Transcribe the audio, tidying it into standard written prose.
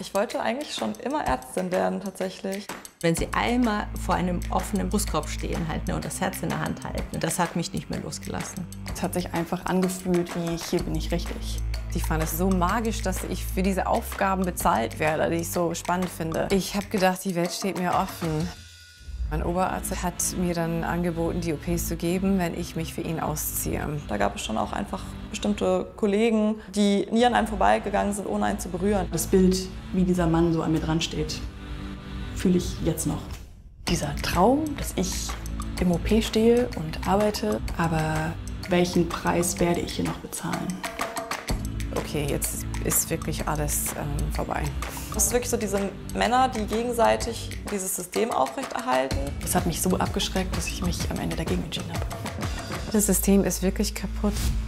Ich wollte eigentlich schon immer Ärztin werden, tatsächlich. Wenn sie einmal vor einem offenen Brustkorb stehen halt, und das Herz in der Hand halten, das hat mich nicht mehr losgelassen. Es hat sich einfach angefühlt wie, hier bin ich richtig. Ich fand es so magisch, dass ich für diese Aufgaben bezahlt werde, die ich so spannend finde. Ich habe gedacht, die Welt steht mir offen. Mein Oberarzt hat mir dann angeboten, die OPs zu geben, wenn ich mich für ihn ausziehe. Da gab es schon auch einfach bestimmte Kollegen, die nie an einem vorbeigegangen sind, ohne einen zu berühren. Das Bild, wie dieser Mann so an mir dran steht, fühle ich jetzt noch. Dieser Traum, dass ich im OP stehe und arbeite, Aber welchen Preis werde ich hier noch bezahlen? Okay, jetzt ist wirklich alles vorbei. Es ist wirklich so diese Männer, die gegenseitig dieses System aufrechterhalten. das hat mich so abgeschreckt, dass ich mich am Ende dagegen entschieden habe. Das System ist wirklich kaputt.